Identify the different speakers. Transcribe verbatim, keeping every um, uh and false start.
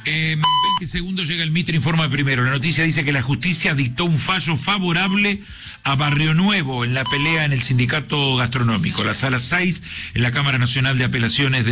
Speaker 1: Eh, veinte segundos llega el Mitre, informa primero. La noticia dice que la justicia dictó un fallo favorable a Barrio Nuevo en la pelea en el sindicato gastronómico. La sala seis en la Cámara Nacional de Apelaciones de